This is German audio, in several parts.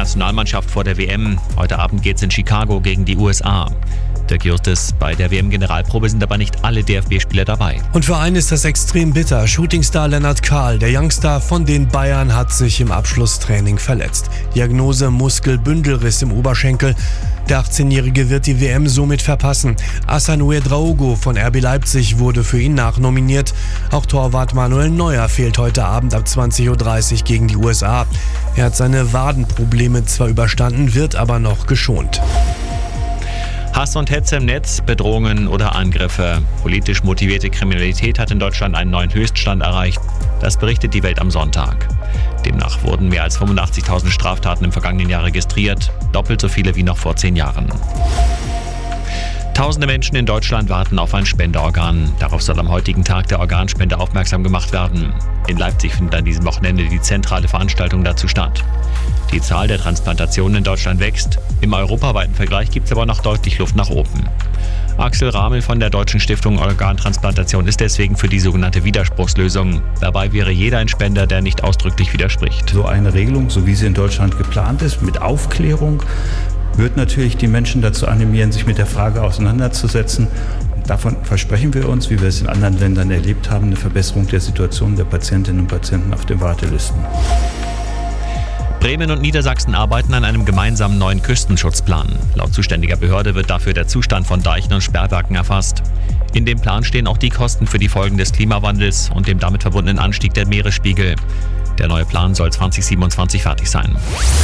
Nationalmannschaft vor der WM. Heute Abend geht's in Chicago gegen die USA. Dirk Justus, bei der WM-Generalprobe sind aber nicht alle DFB-Spieler dabei. Und für einen ist das extrem bitter. Shootingstar Lennart Kahl, der Youngster von den Bayern, hat sich im Abschlusstraining verletzt. Diagnose Muskelbündelriss im Oberschenkel. Der 18-Jährige wird die WM somit verpassen. Hassan Ouedraogo von RB Leipzig wurde für ihn nachnominiert. Auch Torwart Manuel Neuer fehlt heute Abend ab 20:30 Uhr gegen die USA. Er hat seine Wadenprobleme zwar überstanden, wird aber noch geschont. Hass und Hetze im Netz, Bedrohungen oder Angriffe. Politisch motivierte Kriminalität hat in Deutschland einen neuen Höchststand erreicht. Das berichtet die Welt am Sonntag. Demnach wurden mehr als 85.000 Straftaten im vergangenen Jahr registriert, doppelt so viele wie noch vor 10 Jahren. Tausende Menschen in Deutschland warten auf ein Spenderorgan. Darauf soll am heutigen Tag der Organspende aufmerksam gemacht werden. In Leipzig findet an diesem Wochenende die zentrale Veranstaltung dazu statt. Die Zahl der Transplantationen in Deutschland wächst. Im europaweiten Vergleich gibt es aber noch deutlich Luft nach oben. Axel Ramel von der Deutschen Stiftung Organtransplantation ist deswegen für die sogenannte Widerspruchslösung. Dabei wäre jeder ein Spender, der nicht ausdrücklich widerspricht. So eine Regelung, so wie sie in Deutschland geplant ist, mit Aufklärung, wird natürlich die Menschen dazu animieren, sich mit der Frage auseinanderzusetzen. Und davon versprechen wir uns, wie wir es in anderen Ländern erlebt haben, eine Verbesserung der Situation der Patientinnen und Patienten auf den Wartelisten. Bremen und Niedersachsen arbeiten an einem gemeinsamen neuen Küstenschutzplan. Laut zuständiger Behörde wird dafür der Zustand von Deichen und Sperrwerken erfasst. In dem Plan stehen auch die Kosten für die Folgen des Klimawandels und dem damit verbundenen Anstieg der Meeresspiegel. Der neue Plan soll 2027 fertig sein.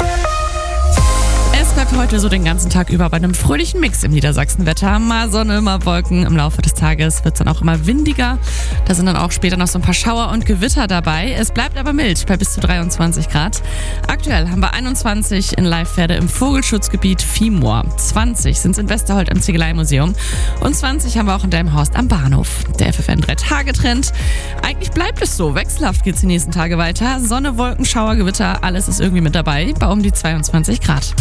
Es bleibt heute so den ganzen Tag über bei einem fröhlichen Mix im Niedersachsenwetter. Mal Sonne, mal Wolken. Im Laufe des Tages wird es dann auch immer windiger. Da sind dann auch später noch so ein paar Schauer und Gewitter dabei. Es bleibt aber mild bei bis zu 23 Grad. Aktuell haben wir 21 in Leifverde im Vogelschutzgebiet Viehmoor. 20 sind es in Westerholt im Ziegeleimuseum. Und 20 haben wir auch in Delmenhorst am Bahnhof. Der FFN 3-Tage-Trend. Eigentlich bleibt es so. Wechselhaft geht es die nächsten Tage weiter. Sonne, Wolken, Schauer, Gewitter, alles ist irgendwie mit dabei. Bei um die 22 Grad.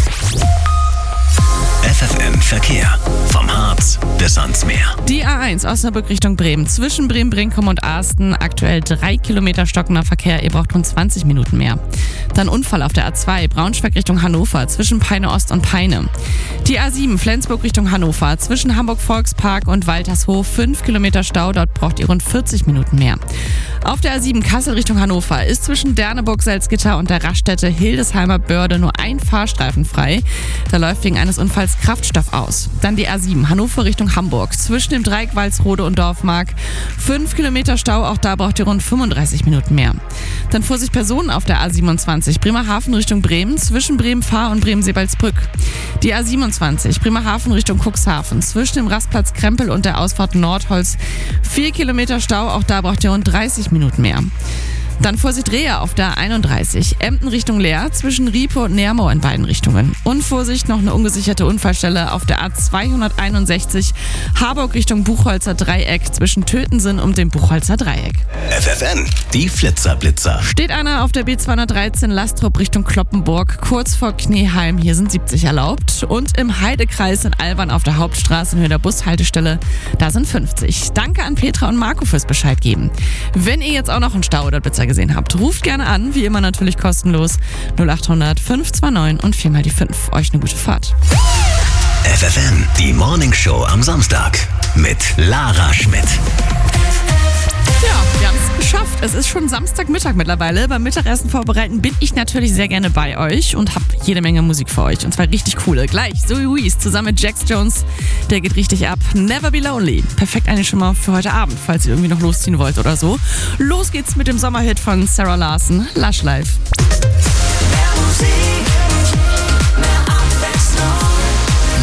FFN Verkehr. Vom Harz bis ans Meer. Die A1 Osnabrück Richtung Bremen. Zwischen Bremen-Brinkum und Asten. Aktuell 3 Kilometer stockender Verkehr. Ihr braucht rund 20 Minuten mehr. Dann Unfall auf der A2 Braunschweig Richtung Hannover. Zwischen Peine Ost und Peine. Die A7 Flensburg Richtung Hannover. Zwischen Hamburg-Volkspark und Waltershof. 5 Kilometer Stau. Dort braucht ihr rund 40 Minuten mehr. Auf der A7 Kassel Richtung Hannover ist zwischen Derneburg-Salzgitter und der Raststätte Hildesheimer Börde nur ein Fahrstreifen frei. Da läuft wegen eines Unfalls Kraftstoff aus. Dann die A7 Hannover Richtung Hamburg. Zwischen dem Dreieck Walsrode und Dorfmark. 5 Kilometer Stau, auch da braucht ihr rund 35 Minuten mehr. Dann Vorsicht Personen auf der A27 Bremerhaven Richtung Bremen. Zwischen Bremen-Fahr und Bremen-Sebalsbrück. Die A27 Bremerhaven Richtung Cuxhaven. Zwischen dem Rastplatz Krempel und der Ausfahrt Nordholz. 4 Kilometer Stau, auch da braucht ihr rund 30 Minuten mehr. Dann Vorsicht Rehe auf der 31. Emden Richtung Leer zwischen Riepe und Nermau in beiden Richtungen. Und Vorsicht, noch eine ungesicherte Unfallstelle auf der A261 Harburg Richtung Buchholzer Dreieck zwischen Tötensen und dem Buchholzer Dreieck. FFN, die Flitzer-Blitzer. Steht einer auf der B213 Lastrup Richtung Kloppenburg, kurz vor Kneeheim. Hier sind 70 erlaubt. Und im Heidekreis in Albern auf der Hauptstraße in Höhe der Bushaltestelle, da sind 50. Danke an Petra und Marco fürs Bescheid geben. Wenn ihr jetzt auch noch einen Stau oder Blitzer gesehen habt, ruft gerne an, wie immer natürlich kostenlos. 0800 529 und 4 mal die 5. Euch eine gute Fahrt. FFN, die Morning Show am Samstag mit Lara Schmidt. Ja, wir haben es geschafft. Es ist schon Samstagmittag mittlerweile. Beim Mittagessen vorbereiten bin ich natürlich sehr gerne bei euch und habe jede Menge Musik für euch. Und zwar richtig coole. Gleich Zoe Wees zusammen mit Jax Jones. Der geht richtig ab. Never Be Lonely. Perfekt eigentlich schon mal für heute Abend, falls ihr irgendwie noch losziehen wollt oder so. Los geht's mit dem Sommerhit von Sarah Larson, Lush Life. Mehr Musik.